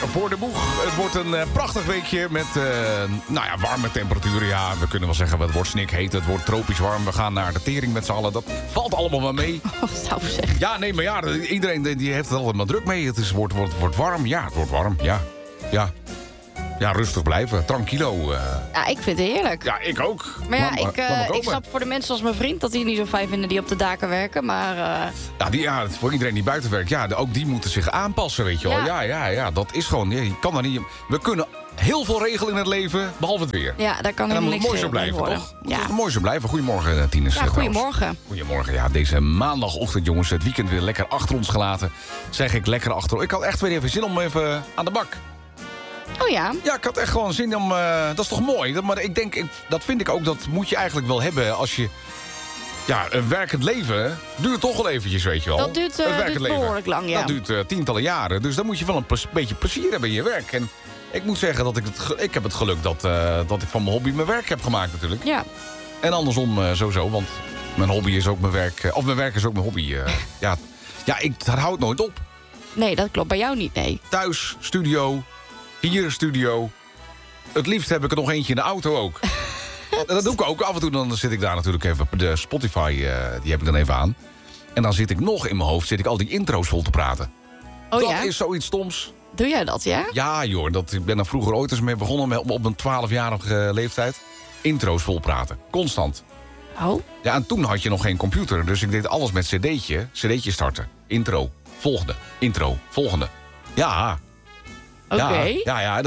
voor de boeg. Het wordt een prachtig weekje met warme temperaturen. Ja, we kunnen wel zeggen, het wordt snikheet, het wordt tropisch warm. We gaan naar de tering met z'n allen. Dat valt allemaal wel mee. Oh, zou ik zeggen. Ja, nee, maar ja, iedereen die heeft het altijd maar druk mee. Het wordt warm. Ja, het wordt warm. Ja, rustig blijven. Tranquilo. Ja, ik vind het heerlijk. Ja, ik ook. Maar ja, ik snap voor de mensen als mijn vriend dat die het niet zo fijn vinden die op de daken werken. Maar voor iedereen die buiten werkt, ja, ook die moeten zich aanpassen, weet je wel. Ja, dat is gewoon, je kan daar niet. We kunnen heel veel regelen in het leven, behalve het weer. ja, daar kan En dan helemaal moet het niks mooi zo blijven, worden. toch? Ja. Het moet mooi zo blijven. Goedemorgen, Tines. Ja, goedemorgen. Goedemorgen, ja, deze maandagochtend, jongens. Het weekend weer lekker achter ons gelaten. Zeg ik lekker achter. Ik had echt weer even zin om even aan de bak. Oh ja? Ja, ik had echt gewoon zin om... dat is toch mooi? Maar ik denk, dat vind ik ook, dat moet je eigenlijk wel hebben als je... Ja, een werkend leven duurt toch wel eventjes, weet je wel. Dat duurt behoorlijk lang, ja. Dat duurt tientallen jaren. Dus dan moet je wel een beetje plezier hebben in je werk. En ik moet zeggen dat ik heb het geluk dat ik van mijn hobby mijn werk heb gemaakt natuurlijk. Ja. En andersom sowieso, want mijn hobby is ook mijn werk. Of mijn werk is ook mijn hobby. Dat houdt nooit op. Nee, dat klopt bij jou niet, nee. Thuis, studio, hier een studio. Het liefst heb ik er nog eentje in de auto ook. Dat doe ik ook. Af en toe dan zit ik daar natuurlijk even... De Spotify, die heb ik dan even aan. En dan zit ik nog in mijn hoofd al die intro's vol te praten. Oh, dat ja? is zoiets stoms. Doe jij dat, ja? Ja, joh. Ik ben er vroeger ooit eens mee begonnen op een 12-jarige leeftijd. Intro's vol praten. Constant. Oh? Ja, en toen had je nog geen computer. Dus ik deed alles met cd'tje. Cd'tje starten. Intro. Volgende. Intro. Volgende. Ja. Oké.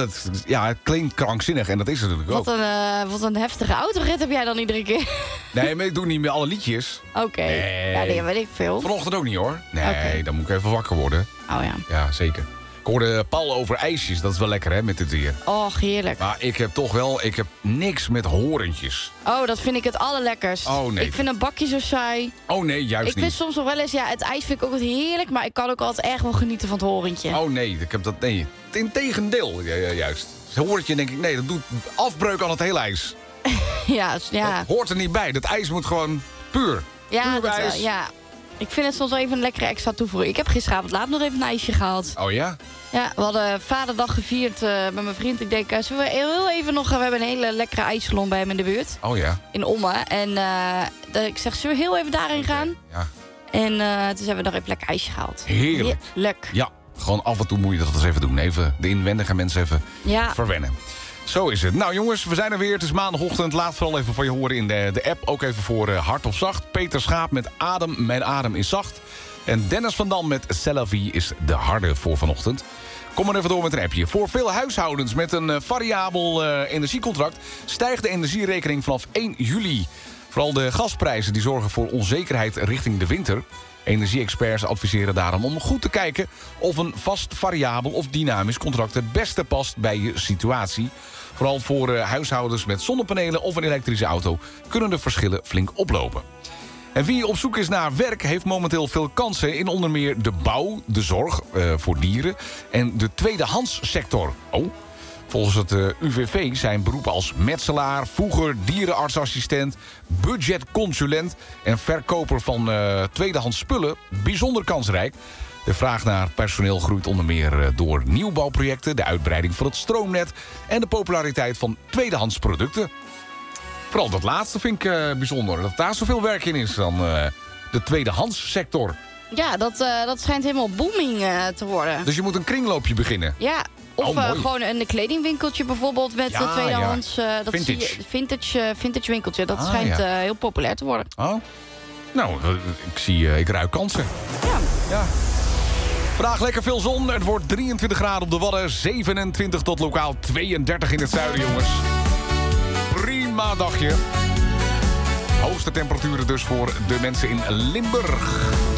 Ja, het klinkt krankzinnig en dat is het natuurlijk ook. Wat een heftige autorit heb jij dan iedere keer. Nee, maar ik doe niet meer alle liedjes. Oké. Nee. Ja, nee, weet ik veel. Vanochtend ook niet, hoor. Nee, Oké. Dan moet ik even wakker worden. Oh ja. Ja, zeker. Ik hoorde Paul over ijsjes. Dat is wel lekker, hè, met dit weer. Och, heerlijk. Maar ik heb niks met horentjes. Oh, dat vind ik het allerlekkerst. Oh, nee. Ik vind een bakje zo saai. Oh, nee, juist Ik niet. vind soms nog wel eens, het ijs vind ik ook wat heerlijk, maar ik kan ook altijd echt wel genieten van het horentje. Oh, nee, ik heb dat, nee. Integendeel, juist. Het horentje denk ik, nee, dat doet afbreuk aan het hele ijs. ja. Dat hoort er niet bij. Dat ijs moet gewoon puur. Ja, puur dat wel, ijs. ja. Ik vind het soms wel even een lekkere extra toevoeging. Ik heb gisteravond laat nog even een ijsje gehad. Oh ja? Ja, we hadden Vaderdag gevierd met mijn vriend. Ik denk, zullen we heel even nog... We hebben een hele lekkere ijssalon bij hem in de buurt. Oh ja? In Ommen. En ik zeg, zullen we heel even daarin gaan? Ja. En toen hebben we nog even lekker ijsje gehaald. Heerlijk. Heerlijk. Ja, gewoon af en toe moet je dat eens even doen. Even de inwendige mensen even verwennen. Zo is het. Nou jongens, we zijn er weer. Het is maandagochtend. Laat vooral even van je horen in de app. Ook even voor Hard of Zacht. Peter Schaap met Adem. Mijn adem is zacht. En Dennis van Dam met Cellavi is de harde voor vanochtend. Kom maar even door met een appje. Voor veel huishoudens met een variabel energiecontract... stijgt de energierekening vanaf 1 juli. Vooral de gasprijzen die zorgen voor onzekerheid richting de winter. Energie-experts adviseren daarom om goed te kijken... of een vast variabel of dynamisch contract het beste past bij je situatie. Vooral voor huishoudens met zonnepanelen of een elektrische auto... kunnen de verschillen flink oplopen. En wie op zoek is naar werk heeft momenteel veel kansen... in onder meer de bouw, de zorg voor dieren en de tweedehandssector. Oh. Volgens het UWV zijn beroepen als metselaar, voeger, dierenartsassistent... budgetconsulent en verkoper van tweedehands spullen bijzonder kansrijk. De vraag naar personeel groeit onder meer door nieuwbouwprojecten... de uitbreiding van het stroomnet en de populariteit van tweedehands producten. Vooral dat laatste vind ik bijzonder. Dat daar zoveel werk in is dan de tweedehandssector. Ja, dat schijnt helemaal booming te worden. Dus je moet een kringloopje beginnen. Ja, of gewoon een kledingwinkeltje bijvoorbeeld met tweedehands... vintage winkeltje. Dat schijnt heel populair te worden. Oh. Nou, ik ruik kansen. Ja. Vandaag lekker veel zon. Het wordt 23 graden op de Wadden. 27 tot lokaal 32 in het zuiden, jongens. Prima dagje. Hoogste temperaturen dus voor de mensen in Limburg.